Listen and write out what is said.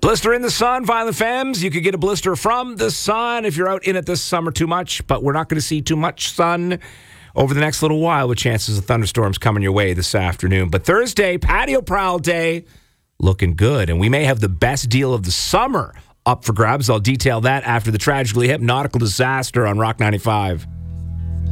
Blister in the sun, Violent Femmes. You could get a blister from the sun if you're out in it this summer too much, but we're not going to see too much sun over the next little while with chances of thunderstorms coming your way this afternoon. But Thursday, patio prowl day, looking good. And we may have the best deal of the summer up for grabs. I'll detail that after the tragically hip nautical disaster on Rock 95.